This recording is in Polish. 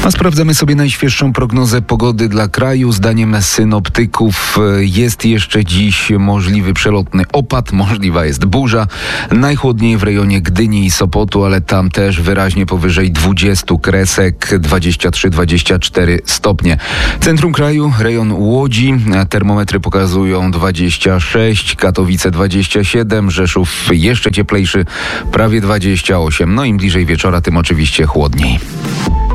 A sprawdzamy sobie najświeższą prognozę pogody dla kraju. Zdaniem synoptyków jest jeszcze dziś możliwy przelotny opad, możliwa jest burza. Najchłodniej w rejonie Gdyni i Sopotu, ale tam też wyraźnie powyżej 20 kresek, 23-24 stopnie. Centrum kraju, rejon Łodzi, termometry pokazują 26, Katowice 27, Rzeszów jeszcze cieplejszy, prawie 28. No im bliżej wieczora, tym oczywiście chłodniej.